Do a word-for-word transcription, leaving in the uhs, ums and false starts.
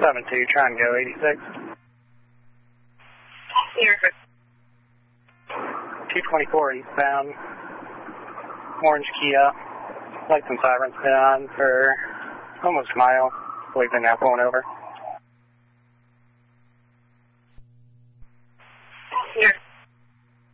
seven two, try and go eighty-six. Here. two twenty-four eastbound, orange Kia. Lights and sirens been on for almost a mile. I believe they're now pulling over. Here.